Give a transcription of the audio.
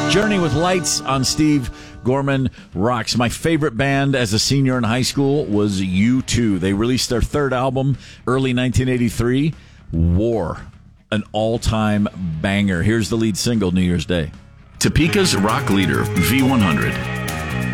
Journey with Lights on Steve Gorman Rocks. My favorite band as a senior in high school was U2. They released their third album early 1983, War, an all-time banger. Here's the lead single, New Year's Day. Topeka's rock leader, V100.